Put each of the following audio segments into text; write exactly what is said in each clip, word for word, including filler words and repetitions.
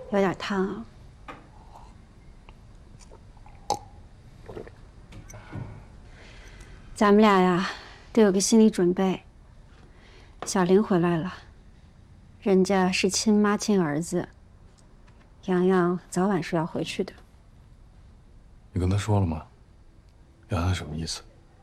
有点烫啊。咱们俩呀，得有个心理准备。小玲回来了，人家是亲妈亲儿子，洋洋早晚是要回去的。 你跟他说了吗？洋洋什么意思？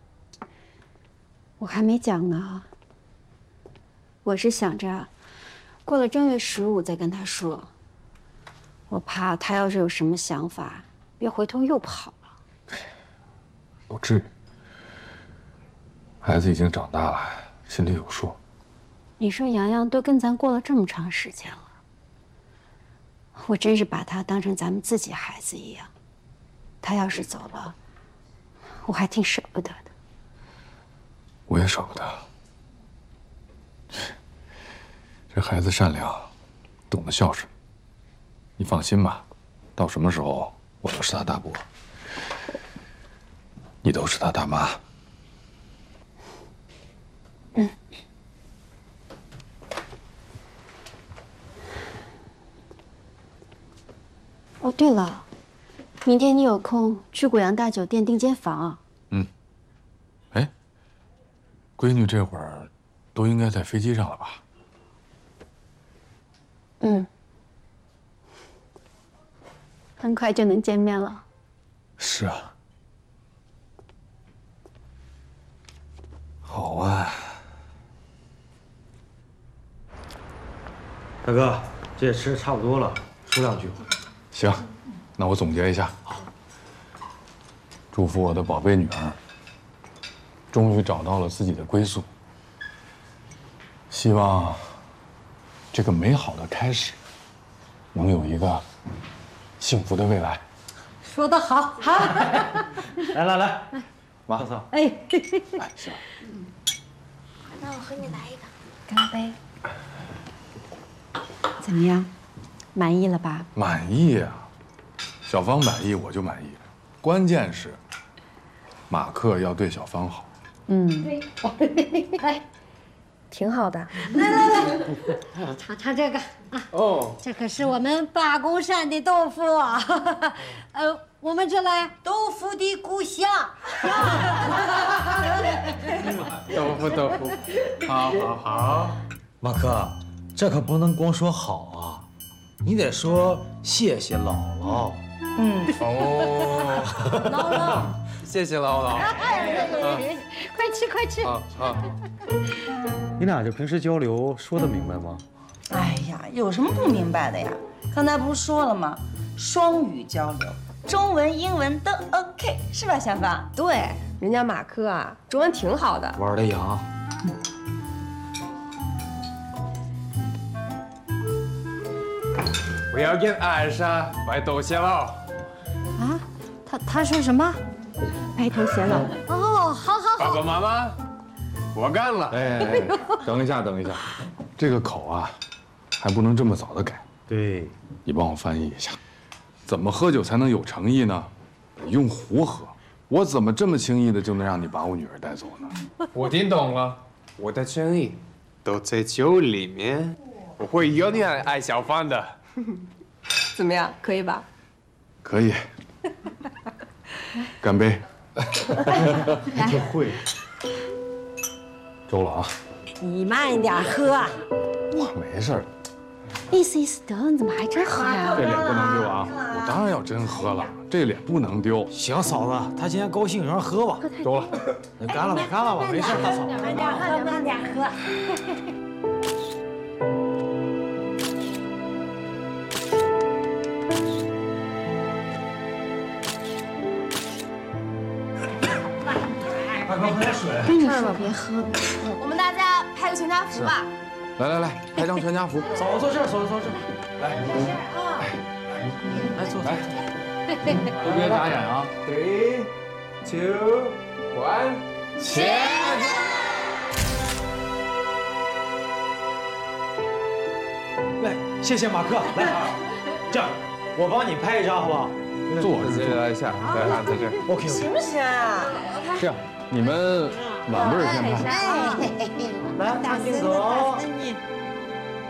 我还没讲呢。我是想着，过了正月十五再跟他说。我怕他要是有什么想法，别回头又跑了。 不至于。孩子已经长大了，心里有数。 你说洋洋都跟咱过了这么长时间了，我真是把他当成咱们自己孩子一样。他要是走了，我还挺舍不得的。 我也舍不得。这孩子善良，懂得孝顺。你放心吧，到什么时候我都是他大伯，你都是他大妈。 嗯。哦，对了，明天你有空去古阳大酒店订间房。 嗯。哎，闺女这会儿都应该在飞机上了吧？ 嗯。很快就能见面了。 是啊。好啊。 大哥，这也吃的差不多了，说两句话。 行，那我总结一下。好。祝福我的宝贝女儿，终于找到了自己的归宿。希望这个美好的开始，能有一个幸福的未来。 说得好，好。 来来来， 妈， 哎， 哎，行。 那我和你来一个， 干杯。怎么样，满意了吧？ 满意啊，小芳满意我就满意了。关键是，马克要对小芳好。 嗯， 对，来， 挺好的。 来来来，尝尝这个啊。哦，这可是我们八公山的豆腐啊，呃，我们这来豆腐的故乡。 豆腐豆腐，好好好。 马克，这可不能光说好啊，你得说谢谢姥姥。 嗯。 哦。 姥姥， 谢谢姥姥。 快吃快吃。 啊啊。 你俩这平时交流说得明白吗？ 哎呀，有什么不明白的呀？刚才不是说了吗？双语交流，中文、英文都 OK， 是吧，小芳？ 对，人家马克啊，中文挺好的。 玩的洋。 我要跟艾莎白头偕老。 啊，他他说什么？ 白头偕老。 哦，好好好。 爸爸妈妈，我干了。 哎哎哎，等一下，等一下，这个口啊，还不能这么早的改。 对， 你帮我翻译一下，怎么喝酒才能有诚意呢？用壶喝。我怎么这么轻易的就能让你把我女儿带走呢？ 我听懂了，我的诚意都在酒里面，我会永远爱小芳的。 怎么样，可以吧？ 可以。干杯！ 真会。 周了啊！ 你慢一点喝。 我没事儿。 意思意思得了，你怎么还真喝呀？ 这脸不能丢啊！我当然要真喝了，这脸不能丢。 行，嫂子，他今天高兴，让他喝吧。 周了， 干了吧，干了吧，没事，大嫂。 慢点喝，慢点喝。 快快喝点水。 跟你说别喝。 我们大家拍个全家福吧。 来来来，拍张全家福。 嫂子坐这儿，嫂子坐这儿。来，来坐，来，都别眨眼啊。 Three, two, one， 切！ 来，谢谢马克。来，这样，我帮你拍一张，好不好？ 坐这个来一下，来，在这儿。 OK， 行不行啊？ 这样，你们晚辈儿先拍。 来，大镜头。